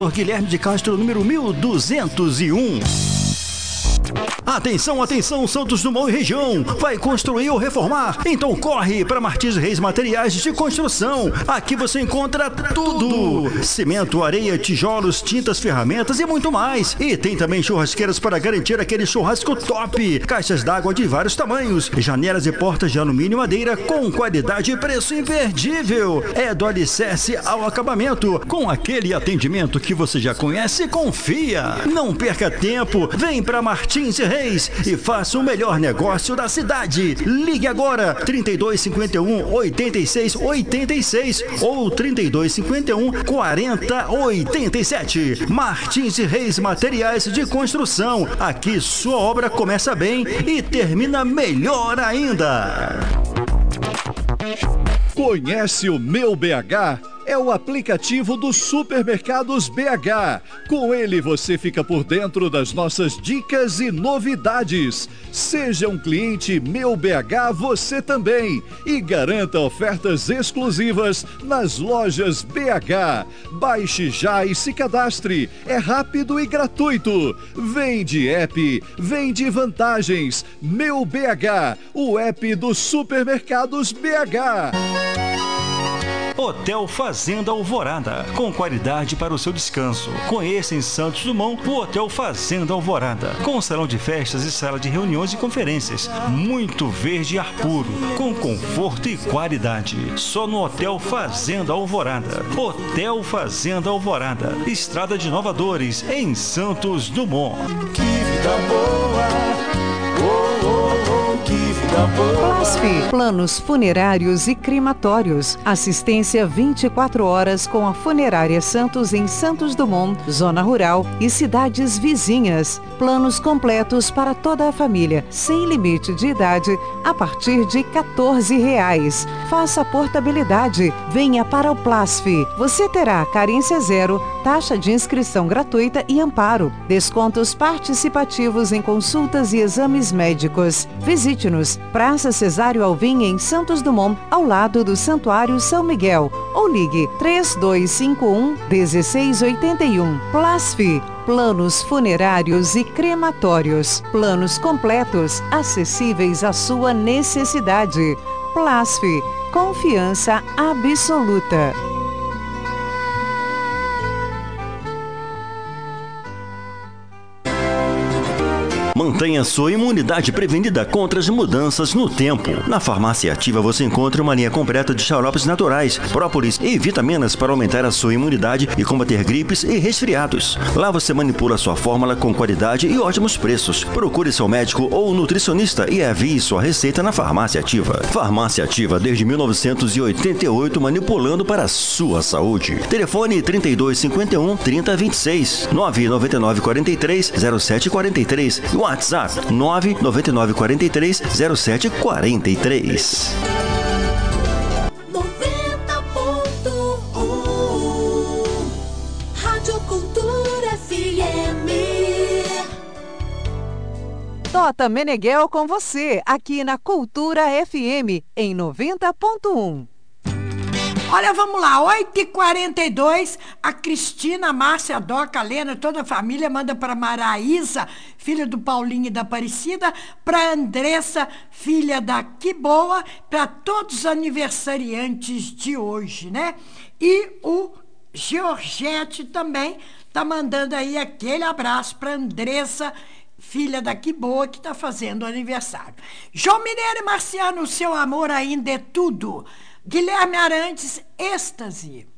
Dr. Guilherme de Castro, número 1201. Atenção, atenção, Santos Dumont e região. Vai construir ou reformar? Então corre para Martins Reis Materiais de Construção. Aqui você encontra tudo: cimento, areia, tijolos, tintas, ferramentas e muito mais. E tem também churrasqueiras para garantir aquele churrasco top. Caixas d'água de vários tamanhos, janelas e portas de alumínio e madeira com qualidade e preço imperdível. É do alicerce ao acabamento, com aquele atendimento que você já conhece e confia. Não perca tempo, vem para Martins Reis e faça o melhor negócio da cidade. Ligue agora 3251 8686 ou 3251 4087. Martins Reis Materiais de Construção. Aqui sua obra começa bem e termina melhor ainda. Conhece o Meu BH? É o aplicativo dos Supermercados BH. Com ele você fica por dentro das nossas dicas e novidades. Seja um cliente Meu BH você também e garanta ofertas exclusivas nas lojas BH. Baixe já e se cadastre. É rápido e gratuito. Vem de app, vem de vantagens. Meu BH, o app dos Supermercados BH. Hotel Fazenda Alvorada, com qualidade para o seu descanso. Conheça em Santos Dumont o Hotel Fazenda Alvorada, com salão de festas e sala de reuniões e conferências. Muito verde e ar puro, com conforto e qualidade. Só no Hotel Fazenda Alvorada. Hotel Fazenda Alvorada, Estrada de Nova Dores, em Santos Dumont. Que vida boa! Que vida boa! Plasf, planos funerários e crematórios. Assistência 24 horas com a Funerária Santos em Santos Dumont, Zona Rural e cidades vizinhas. Planos completos para toda a família, sem limite de idade, a partir de R$14. Faça a portabilidade. Venha para o Plasf. Você terá carência zero, taxa de inscrição gratuita e amparo. Descontos participativos em consultas e exames médicos. Visite-nos, Praça Cesário Alvim, em Santos Dumont, ao lado do Santuário São Miguel. Ou ligue 3251-1681. Plasf, planos funerários e crematórios. Planos completos, acessíveis à sua necessidade. Plasf, confiança absoluta. Mantenha sua imunidade prevenida contra as mudanças no tempo. Na Farmácia Ativa você encontra uma linha completa de xaropes naturais, própolis e vitaminas para aumentar a sua imunidade e combater gripes e resfriados. Lá você manipula a sua fórmula com qualidade e ótimos preços. Procure seu médico ou nutricionista e envie sua receita na Farmácia Ativa. Farmácia Ativa desde 1988, manipulando para a sua saúde. Telefone 3251-3026, 99943-0743 e WhatsApp 99943-0743. 90.1 Rádio Cultura FM. Tota Meneghel com você, aqui na Cultura FM, em 90.1. Olha, vamos lá, 8h42, a Cristina, a Márcia, a Doca, a Lena, toda a família manda para Maraísa, filha do Paulinho e da Aparecida, para Andressa, filha da Que Boa, para todos os aniversariantes de hoje, né? E o Georgette também tá mandando aí aquele abraço para Andressa, filha da Que Boa, que está fazendo aniversário. João Mineiro e Marciano, o seu amor ainda é tudo. Guilherme Arantes, êxtase.